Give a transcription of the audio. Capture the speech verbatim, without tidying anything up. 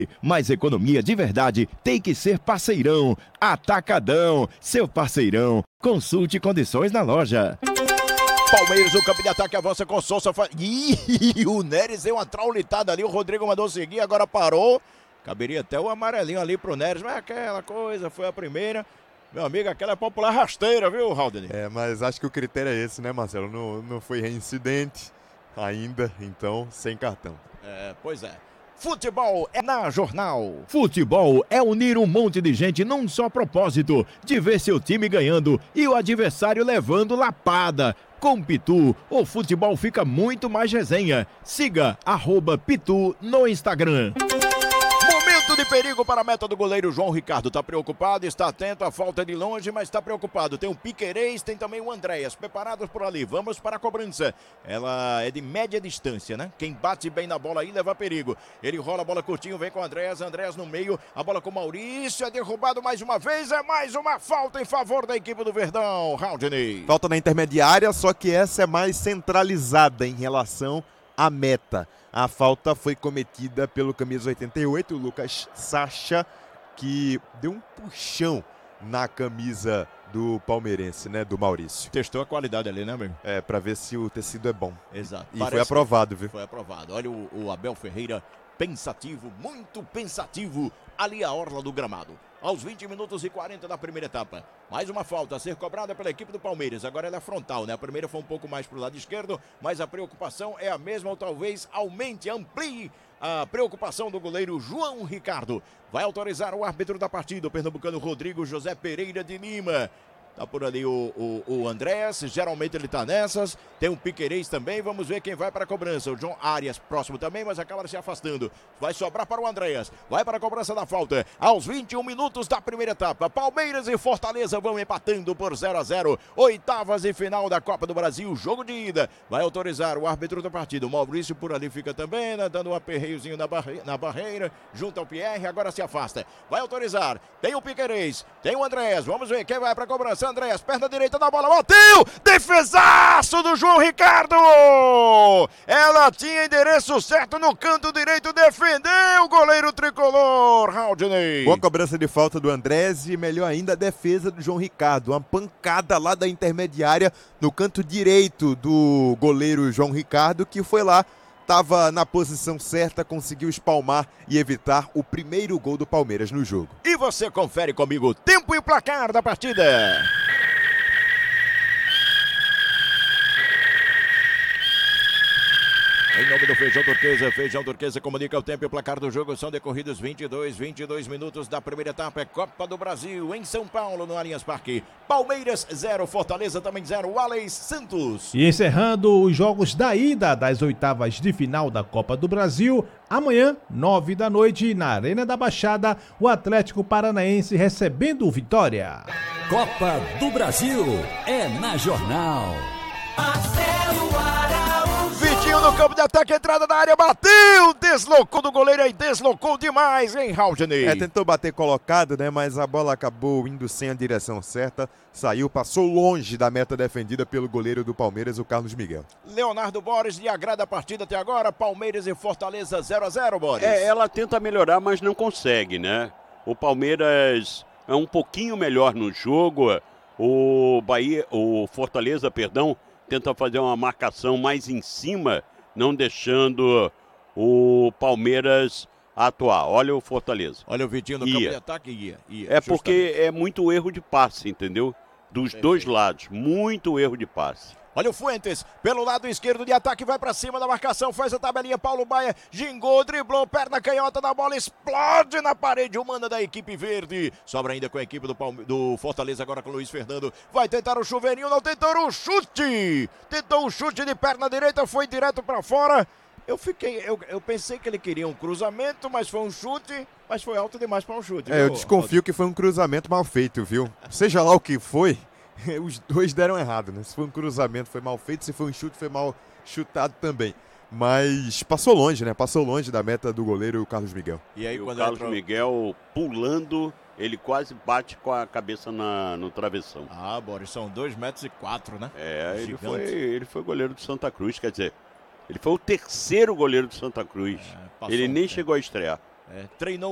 Mas economia de verdade tem que ser parceirão. Atacadão, seu parceirão. Consulte condições na loja. Palmeiras, o campo de ataque avança com Souza. Fa... Ih, o Neres deu uma traulitada ali. O Rodrigo mandou seguir, agora parou. Caberia até o amarelinho ali pro Neres. Mas aquela coisa foi a primeira. Meu amigo, aquela é popular rasteira, viu, Haldane? É, mas acho que o critério é esse, né, Marcelo? Não, não foi reincidente ainda, então sem cartão. É, pois é. Futebol é na Jornal. Futebol é unir um monte de gente num só propósito, de ver seu time ganhando e o adversário levando lapada. Com Pitu, o futebol fica muito mais resenha. Siga arroba Pitu no Instagram. Momento de perigo para a meta do goleiro João Ricardo. Está preocupado, está atento à falta de longe, mas está preocupado. Tem o Piquerez, tem também o Andréas. Preparados por ali. Vamos para a cobrança. Ela é de média distância, né? Quem bate bem na bola aí leva perigo. Ele rola a bola curtinho, vem com o Andréas. Andréas no meio, a bola com o Maurício. É derrubado mais uma vez. É mais uma falta em favor da equipe do Verdão. Haldane. Falta na intermediária, só que essa é mais centralizada em relação à meta. A falta foi cometida pelo camisa oitenta e oito, o Lucas Sacha, que deu um puxão na camisa do palmeirense, né, do Maurício. Testou a qualidade ali, né, amigo? É, pra ver se o tecido é bom. Exato. E Parece foi aprovado, viu? Foi aprovado. Olha o, o Abel Ferreira pensativo, muito pensativo, ali a orla do gramado. Aos vinte minutos e quarenta da primeira etapa. Mais uma falta a ser cobrada pela equipe do Palmeiras. Agora ela é frontal, né? A primeira foi um pouco mais pro lado esquerdo, mas a preocupação é a mesma ou talvez aumente, amplie a preocupação do goleiro João Ricardo. Vai autorizar o árbitro da partida, o pernambucano Rodrigo José Pereira de Lima. Tá por ali o, o, o Andrés, geralmente ele tá nessas. Tem um Piquerez também, vamos ver quem vai para a cobrança. O João Arias próximo também, mas acaba se afastando. Vai sobrar para o Andrés, vai para a cobrança da falta. Aos vinte e um minutos da primeira etapa, Palmeiras e Fortaleza vão empatando por zero a zero. Oitavas e final da Copa do Brasil, jogo de ida. Vai autorizar o árbitro da partida. O Maurício por ali fica também, né, dando um aperreiozinho na, barre na barreira, junto ao Pierre, agora se afasta. Vai autorizar, tem o Piquerez, tem o Andrés, vamos ver quem vai para a cobrança. Andrés, perna direita da bola, bateu! Defesaço do João Ricardo! Ela tinha endereço certo no canto direito, defendeu o goleiro tricolor, Haldane. Boa cobrança de falta do Andrés e melhor ainda a defesa do João Ricardo. Uma pancada lá da intermediária no canto direito do goleiro João Ricardo, que foi lá, estava na posição certa, conseguiu espalmar e evitar o primeiro gol do Palmeiras no jogo. E você confere comigo o tempo e placar da partida. Em nome do Feijão Turquesa, Feijão Turquesa comunica o tempo e o placar do jogo. São decorridos vinte e dois, vinte e dois minutos da primeira etapa. É Copa do Brasil em São Paulo, no Allianz Parque. Palmeiras zero, Fortaleza também zero. Alex Santos. E encerrando os jogos da ida das oitavas de final da Copa do Brasil, amanhã, nove da noite, na Arena da Baixada, o Atlético Paranaense recebendo o Vitória. Copa do Brasil é na Jornal. Marcelo Araújo. Vitinho no campo de ataque, entrada na área, bateu, deslocou do goleiro aí, deslocou demais, hein, Haldane? É, tentou bater colocado, né, mas a bola acabou indo sem a direção certa, saiu, passou longe da meta defendida pelo goleiro do Palmeiras, o Carlos Miguel. Leonardo Borges, lhe agrada a partida até agora, Palmeiras e Fortaleza zero a zero, Borges. É, ela tenta melhorar, mas não consegue, né? O Palmeiras é um pouquinho melhor no jogo, o Bahia, o Fortaleza, perdão, tenta fazer uma marcação mais em cima, não deixando o Palmeiras atuar. Olha o Fortaleza. Olha o Vitinho no ia. campo de ataque, ia. ia é porque é muito erro de passe, entendeu? Dos Perfeito. dois lados, muito erro de passe. Olha o Fuentes, pelo lado esquerdo de ataque, vai pra cima da marcação, faz a tabelinha, Paulo Baia, gingou, driblou, perna canhota na bola, explode na parede humana da equipe verde. Sobra ainda com a equipe do, Palme... do Fortaleza, agora com o Luiz Fernando. Vai tentar o chuveirinho, não tentou o chute. Tentou o chute de perna direita, foi direto pra fora. Eu fiquei, eu, eu pensei que ele queria um cruzamento, mas foi um chute, mas foi alto demais para um chute. É, viu? Eu desconfio que foi um cruzamento mal feito, viu? Seja lá o que foi, os dois deram errado, né? Se foi um cruzamento foi mal feito, se foi um chute foi mal chutado também. Mas passou longe, né? Passou longe da meta do goleiro Carlos Miguel. E aí, e quando o Carlos entrou... Miguel pulando, ele quase bate com a cabeça na, no travessão. Ah, Boris, são dois metros e quatro, né? É, ele foi, ele foi goleiro do Santa Cruz, quer dizer, ele foi o terceiro goleiro do Santa Cruz. É, ele nem chegou a estrear. É, treinou